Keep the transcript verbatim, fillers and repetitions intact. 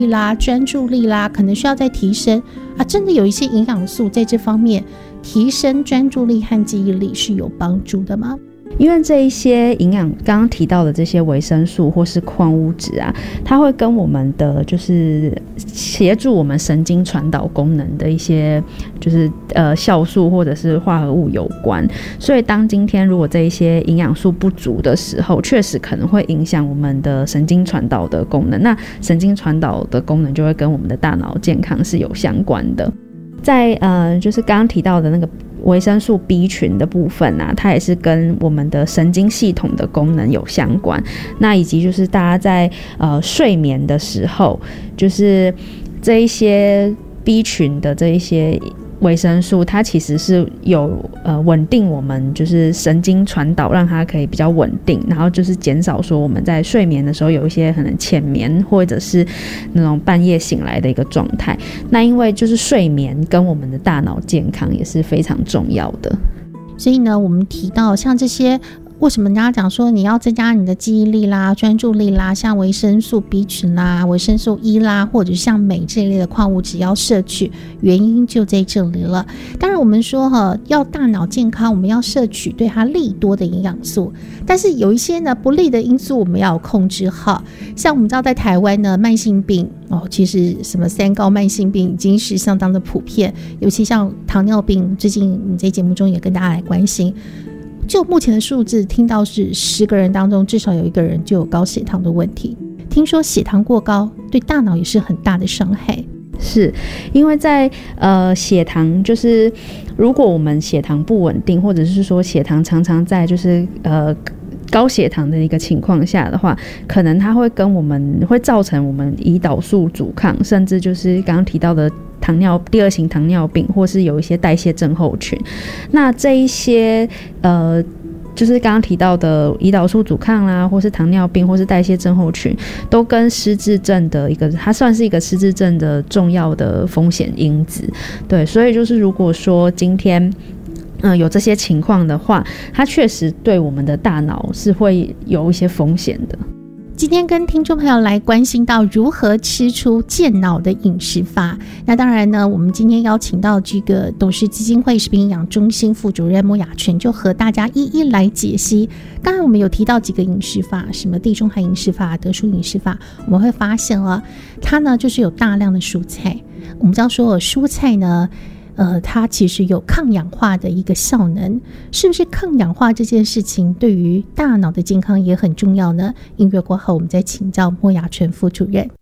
啦、专注力啦，可能需要再提升啊。真的有一些营养素在这方面提升专注力和记忆力是有帮助的吗？ 因为这一些营养刚刚提到的这些维生素或是矿物质啊，它会跟我们的就是协助我们神经传导功能的一些就是呃酵素或者是化合物有关，所以当今天如果这一些营养素不足的时候，确实可能会影响我们的神经传导的功能，那神经传导的功能就会跟我们的大脑健康是有相关的。在呃就是刚刚提到的那个维生素 B 群的部分啊，它也是跟我们的神经系统的功能有相关。那以及就是大家在呃睡眠的时候，就是这一些 B 群的这一些维生素，它其实是有呃稳定我们就是神经传导，让它可以比较稳定，然后就是减少说我们在睡眠的时候有一些可能浅眠或者是那种半夜醒来的一个状态。那因为就是睡眠跟我们的大脑健康也是非常重要的， 所以呢，我们提到像这些。为什么人家讲说你要增加你的记忆力啦、专注力啦，像维生素 B 群啦、维生素 E 啦，或者像镁这一类的矿物质要摄取，原因就在这里了。当然我们说哈，要大脑健康，我们要摄取对它利多的营养素，但是有一些呢不利的因素我们要控制好。像我们知道在台湾呢，慢性病哦，其实什么三高慢性病已经是相当的普遍，尤其像糖尿病，最近你在节目中也跟大家来关心。就目前的数字，听到是十个人当中至少有一个人就有高血糖的问题。听说血糖过高对大脑也是很大的伤害。 是因为在呃血糖就是如果我们血糖不稳定，或者是说血糖常常在就是呃高血糖的一个情况下的话，可能它会跟我们会造成我们胰岛素阻抗，甚至就是刚刚提到的糖尿第二型糖尿病，或是有一些代谢症候群。那这一些呃就是刚刚提到的胰岛素阻抗啦，或是糖尿病，或是代谢症候群，都跟失智症的一个，它算是一个失智症的重要的风险因子。对，所以就是如果说今天嗯，有这些情况的话，它确实对我们的大脑是会有一些风险的。 今天跟听众朋友来关心到如何吃出健脑的饮食法。那当然呢，我们今天邀请到这个董事基金会食品营养中心副主任莫雅纯，就和大家一一来解析。刚才我们有提到几个饮食法，什么地中海饮食法、德叔饮食法，我们会发现了它呢就是有大量的蔬菜。我们知道说蔬菜呢呃，它其实有抗氧化的一个效能，是不是抗氧化这件事情对于大脑的健康也很重要呢？音乐过后，我们再请教莫雅纯副主任。